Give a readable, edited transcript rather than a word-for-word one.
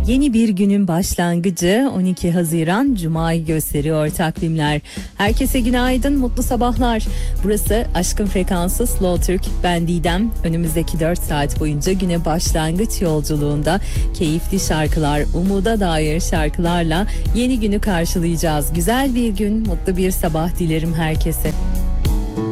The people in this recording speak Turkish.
Yeni bir günün başlangıcı 12 Haziran Cuma'yı gösteriyor takvimler. Herkese günaydın, mutlu sabahlar. Burası Aşkın Frekansı Slow Türk. Ben Didem. Önümüzdeki 4 saat boyunca güne başlangıç yolculuğunda keyifli şarkılar, umuda dair şarkılarla yeni günü karşılayacağız. Güzel bir gün, mutlu bir sabah dilerim herkese.